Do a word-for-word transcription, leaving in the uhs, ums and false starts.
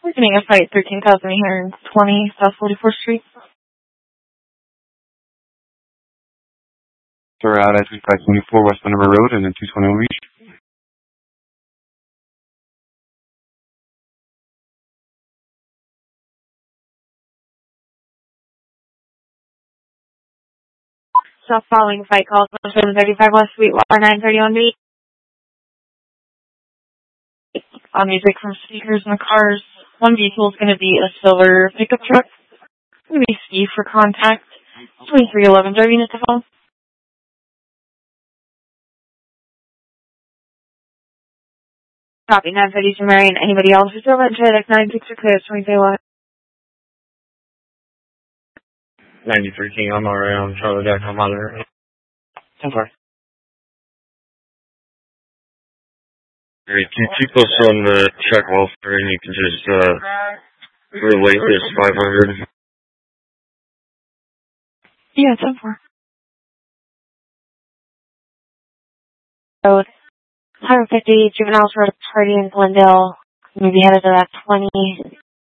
We're getting a fight thirteen thousand eight hundred twenty South forty-fourth Street. We're out at five twenty-four West Monroe Road and then two twenty-one Beach. So following fight calls on seven thirty-five West Sweetwater, nine thirty-one Beach. On music from speakers in the cars. One vehicle is going to be a silver pickup truck. It's going to be Steve for contact. twenty-three eleven Derby at the phone. Copy, nine fifty to Marion. Anybody else who's over at J X nine six are clear. twenty-three what? ninety-three King, I'm around Charlie Jack, I'm out there. So far. Alright, can you keep us on the check welfare and you can just, uh, relate this five hundred? Yeah, ten four. Road. one fifty, juveniles for a party in Glendale. Maybe headed to that twenty